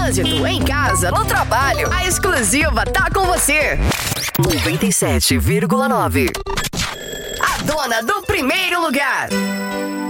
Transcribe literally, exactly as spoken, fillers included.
trânsito, em casa, no trabalho, a exclusiva tá com você. noventa e sete vírgula nove. A dona do primeiro lugar.